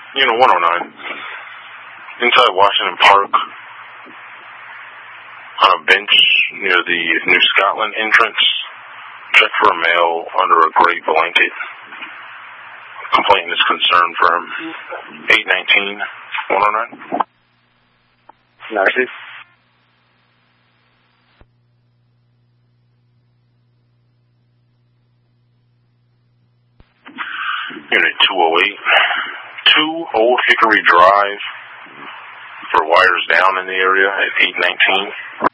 109. Inside Washington Park, on a bench near the New Scotland entrance, check for a male under a gray blanket. Complainant is concerned for him. 819 109. Narcy. Unit 208. 2 Old Hickory Drive for wires down in the area at 819.